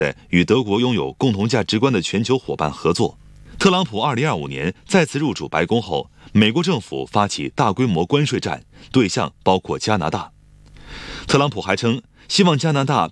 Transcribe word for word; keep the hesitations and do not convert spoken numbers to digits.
与德国拥有共同价值观的全球伙伴合作。特朗普二零二五年再次入主白宫后，美国政府发起大规模关税战，对象包括加拿大。特朗普还称，希望加拿大